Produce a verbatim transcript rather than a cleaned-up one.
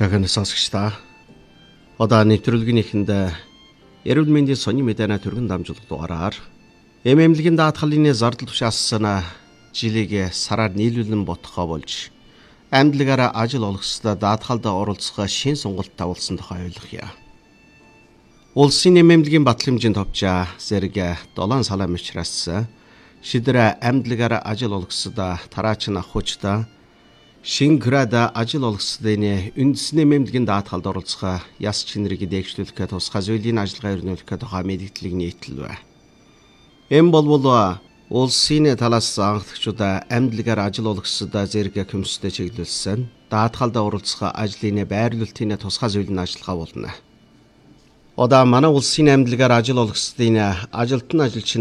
Сайхан сонсогчдаа одоо нэвтрүүлгийнхэнդ эрүүл мэндийн сони мэдэнэ төргөн дамжуулах дугаараар эм эмнэлгийн даатгалын зардал тушаасан жилиг сараар нийлүүлэн ботхоо болж амьдлагаараа ажил олох ёстой даатгалд оролцох шин сонголт тавуулсан тухай ойлгоё. Улсын эм эмнэлгийн батламжийн товчоо зэрэг долоон салаа мичраас шидэр амьдлагаараа ажил олох ёстой тараач нахуучдаа шин града ажил олох ёстой үндэсний эм эмнэлгийн даатгалд оролцох яс чинрийг дээгшлүүлэх тусгай зүйлийн ажиллагаа өрнүүлэх тухай мэдээллийг нийтлэв. Эм болвол улсын талаас анхдагчдаа амьдлагаар ажил олох ёстой зэрэг комисстэй чиглүүлсэн даатгалд оролцох ажлын байрлуулалтын тусгай зүйлийн ажиллагаа болно. Одоо манай улсын амьдлагаар ажил олох ёстой ажилтан ажилчин